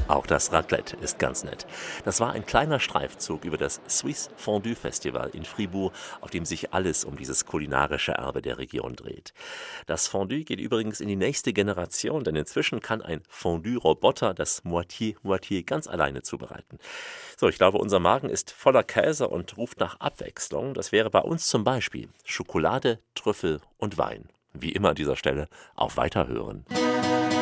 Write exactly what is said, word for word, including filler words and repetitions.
Auch das Raclette ist ganz nett. Das war ein kleiner Streifzug über das Swiss Fondue Festival in Fribourg, auf dem sich alles um dieses kulinarische Erbe der Region dreht. Das Fondue geht übrigens in die nächste Generation, denn inzwischen kann ein Fondue-Roboter das Moitié-Moitié ganz alleine zubereiten. So, ich glaube, unser Magen ist voller Käse und ruft nach Abwechslung. Das wäre bei uns zum Beispiel Schokolade, Trüffel und Wein. Wie immer an dieser Stelle auf Weiterhören.